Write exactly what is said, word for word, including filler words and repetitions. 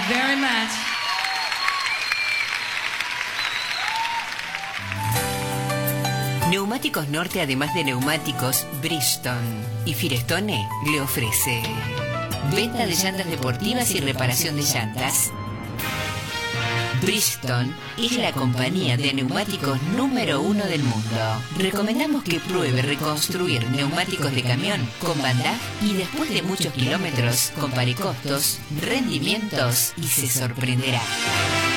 very much. Neumáticos Norte, además de neumáticos, Bridgestone y Firestone le ofrece venta de llantas deportivas y reparación de llantas. Bridgestone es la compañía de neumáticos número uno del mundo. Recomendamos que pruebe reconstruir neumáticos de camión con Van Dijk y después de muchos kilómetros compare costos, rendimientos y se sorprenderá.